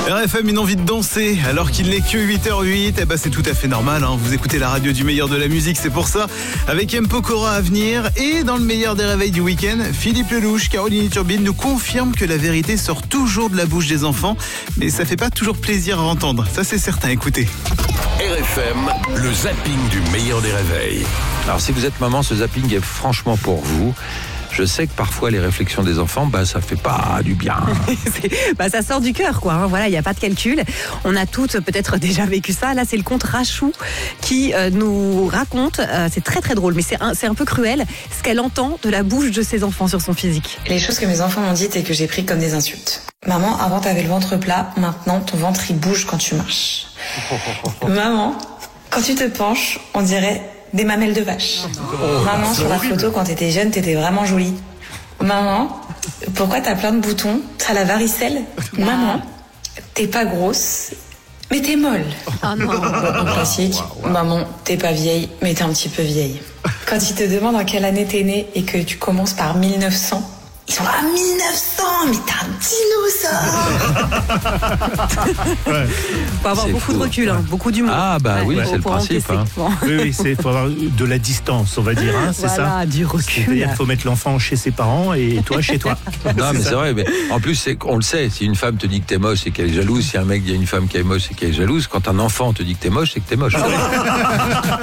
RFM, une envie de danser alors qu'il n'est que 8h08. Eh ben, c'est tout à fait normal, hein. Vous écoutez la radio du meilleur de la musique, c'est pour ça. Avec M. Pokora à venir et dans le meilleur des réveils du week-end, Philippe Lelouch, Caroline Turbine nous confirme que la vérité sort toujours de la bouche des enfants. Mais ça fait pas toujours plaisir à entendre, ça c'est certain, écoutez. RFM, le zapping du meilleur des réveils. Alors si vous êtes maman, ce zapping est franchement pour vous. Je sais que parfois les réflexions des enfants, ça fait pas du bien. Ça sort du cœur, quoi. Hein. Voilà, il n'y a pas de calcul. On a toutes peut-être déjà vécu ça. Là, c'est le conte Rachou qui nous raconte. C'est très très drôle, mais c'est un peu cruel ce qu'elle entend de la bouche de ses enfants sur son physique. Les choses que mes enfants m'ont dites et que j'ai pris comme des insultes. Maman, avant t'avais le ventre plat, maintenant ton ventre il bouge quand tu marches. Maman, quand tu te penches, on dirait des mamelles de vache. Maman, sur la photo, quand t'étais jeune, t'étais vraiment jolie. Maman, pourquoi t'as plein de boutons? T'as la varicelle? Maman, t'es pas grosse, mais t'es molle. Oh non. Classique. Maman, t'es pas vieille, mais t'es un petit peu vieille. Quand ils te demandent en quelle année t'es née et que tu commences par 1900, ils sont là, 1900, mais t'es un dinosaure. Faut avoir C'est beaucoup de fou. recul, hein, beaucoup d'humour. Oui, c'est le pour principe. encaisser. Bon. Oui, il faut avoir de la distance, on va dire, hein, c'est Voilà, ça. du recul. C'est-à-dire qu'il faut mettre l'enfant chez ses parents et toi chez toi. Non, mais c'est vrai. Mais en plus, on le sait. Si une femme te dit que t'es moche, c'est qu'elle est jalouse. Si un mec dit à une femme qui est moche, c'est qu'elle est jalouse. Quand un enfant te dit que t'es moche, c'est que t'es moche.